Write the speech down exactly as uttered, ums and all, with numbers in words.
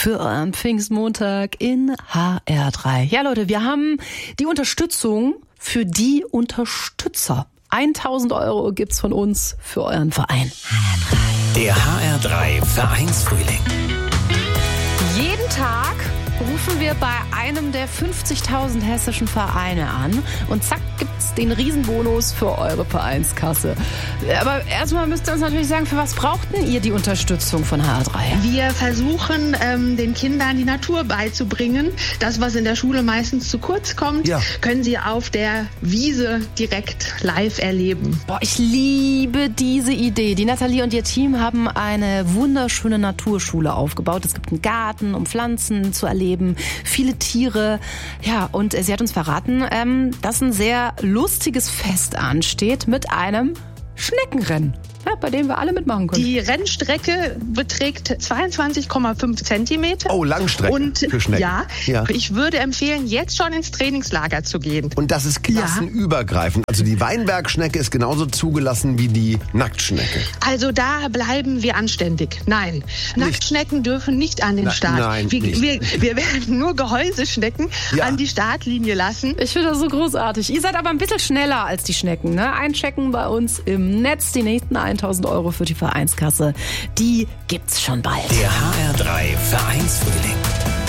für euren Pfingstmontag in H R drei. Ja Leute, wir haben die Unterstützung für die Unterstützer. tausend Euro gibt's von uns für euren Verein. Der H R drei Vereinsfrühling. Jeden Tag rufen wir bei einem der fünfzigtausend hessischen Vereine an und zack gibt's den Riesenbonus für eure Vereinskasse. Aber erstmal müsst ihr uns natürlich sagen, für was braucht denn ihr die Unterstützung von H R drei? Wir versuchen, ähm, den Kindern die Natur beizubringen. Das, was in der Schule meistens zu kurz kommt, ja. können sie auf der Wiese direkt live erleben. Boah, ich liebe diese Idee. Die Nathalie und ihr Team haben eine wunderschöne Naturschule aufgebaut. Es gibt einen Garten, um Pflanzen zu erleben. Viele Tiere. Ja, und sie hat uns verraten, ähm, dass ein sehr lustiges Fest ansteht mit einem Schneckenrennen, ja, bei dem wir alle mitmachen können. Die Rennstrecke beträgt zweiundzwanzig Komma fünf Zentimeter. Oh, Langstrecke und für Schnecken. Ja, ja, ich würde empfehlen, jetzt schon ins Trainingslager zu gehen. Und das ist klassenübergreifend. Also die Weinbergschnecke ist genauso zugelassen wie die Nacktschnecke. Also da bleiben wir anständig. Nein, nicht. Nacktschnecken dürfen nicht an den Na, Start. Nein, wir, nicht. Wir, wir werden nur Gehäuseschnecken ja. an die Startlinie lassen. Ich finde das so großartig. Ihr seid aber ein bisschen schneller als die Schnecken. Ne? Einchecken bei uns im Netz. Die nächsten tausend Euro für die Vereinskasse, die gibt's schon bald. Der H R drei Vereinsfrühling.